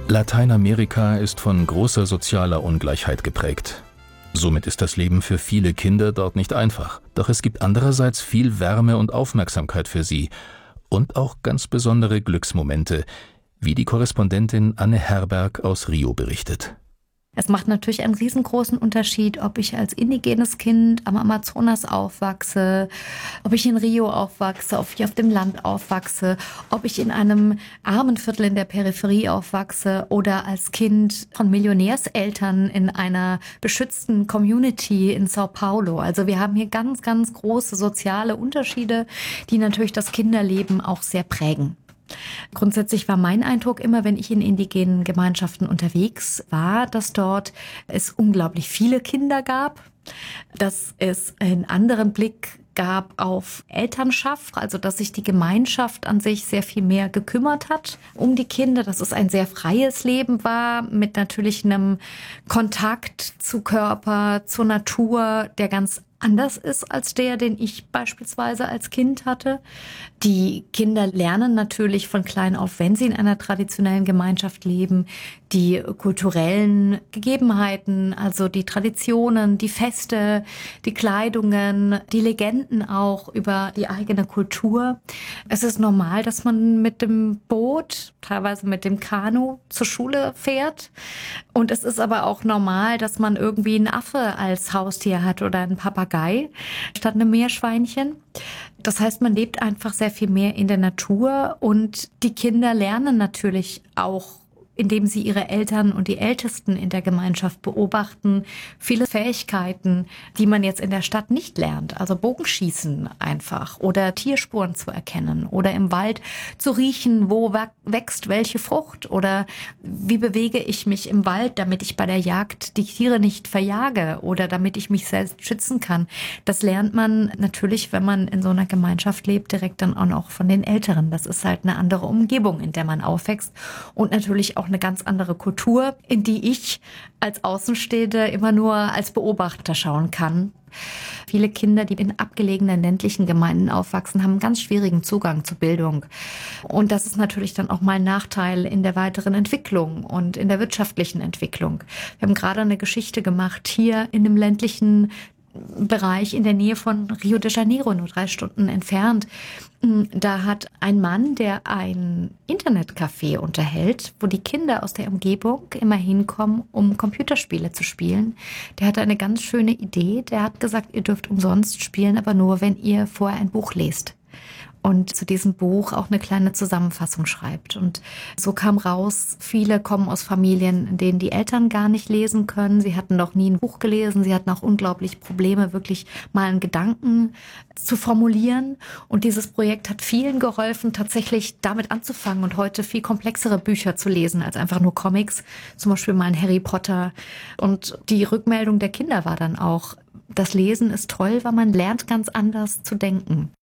Lateinamerika ist von großer sozialer Ungleichheit geprägt. Somit ist das Leben für viele Kinder dort nicht einfach. Doch es gibt andererseits viel Wärme und Aufmerksamkeit für sie und auch ganz besondere Glücksmomente, wie die Korrespondentin Anne Herberg aus Rio berichtet. Es macht natürlich einen riesengroßen Unterschied, ob ich als indigenes Kind am Amazonas aufwachse, ob ich in Rio aufwachse, ob ich auf dem Land aufwachse, ob ich in einem armen Viertel in der Peripherie aufwachse oder als Kind von Millionärseltern in einer beschützten Community in Sao Paulo. Also wir haben hier ganz, ganz große soziale Unterschiede, die natürlich das Kinderleben auch sehr prägen. Grundsätzlich war mein Eindruck immer, wenn ich in indigenen Gemeinschaften unterwegs war, dass dort es unglaublich viele Kinder gab, dass es einen anderen Blick gab auf Elternschaft, also dass sich die Gemeinschaft an sich sehr viel mehr gekümmert hat um die Kinder, dass es ein sehr freies Leben war mit natürlich einem Kontakt zu Körper, zur Natur, der ganz anders ist als der, den ich beispielsweise als Kind hatte. Die Kinder lernen natürlich von klein auf, wenn sie in einer traditionellen Gemeinschaft leben, die kulturellen Gegebenheiten, also die Traditionen, die Feste, die Kleidungen, die Legenden auch über die eigene Kultur. Es ist normal, dass man mit dem Boot, teilweise mit dem Kanu zur Schule fährt. Und es ist aber auch normal, dass man irgendwie einen Affe als Haustier hat oder einen Papagei statt einem Meerschweinchen. Das heißt, man lebt einfach sehr viel mehr in der Natur und die Kinder lernen natürlich auch, indem sie ihre Eltern und die Ältesten in der Gemeinschaft beobachten, viele Fähigkeiten, die man jetzt in der Stadt nicht lernt. Also Bogenschießen einfach oder Tierspuren zu erkennen oder im Wald zu riechen, wo wächst welche Frucht oder wie bewege ich mich im Wald, damit ich bei der Jagd die Tiere nicht verjage oder damit ich mich selbst schützen kann. Das lernt man natürlich, wenn man in so einer Gemeinschaft lebt, direkt dann auch noch von den Älteren. Das ist halt eine andere Umgebung, in der man aufwächst und natürlich auch eine ganz andere Kultur, in die ich als Außenstehende immer nur als Beobachter schauen kann. Viele Kinder, die in abgelegenen ländlichen Gemeinden aufwachsen, haben einen ganz schwierigen Zugang zur Bildung. Und das ist natürlich dann auch mal ein Nachteil in der weiteren Entwicklung und in der wirtschaftlichen Entwicklung. Wir haben gerade eine Geschichte gemacht hier in dem ländlichen Bereich in der Nähe von Rio de Janeiro, nur 3 Stunden entfernt. Da hat ein Mann, der ein Internetcafé unterhält, wo die Kinder aus der Umgebung immer hinkommen, um Computerspiele zu spielen. Der hatte eine ganz schöne Idee. Der hat gesagt, ihr dürft umsonst spielen, aber nur, wenn ihr vorher ein Buch lest. Und zu diesem Buch auch eine kleine Zusammenfassung schreibt. Und so kam raus, viele kommen aus Familien, in denen die Eltern gar nicht lesen können. Sie hatten noch nie ein Buch gelesen. Sie hatten auch unglaublich Probleme, wirklich mal einen Gedanken zu formulieren. Und dieses Projekt hat vielen geholfen, tatsächlich damit anzufangen und heute viel komplexere Bücher zu lesen als einfach nur Comics. Zum Beispiel mal ein Harry Potter. Und die Rückmeldung der Kinder war dann auch, das Lesen ist toll, weil man lernt ganz anders zu denken.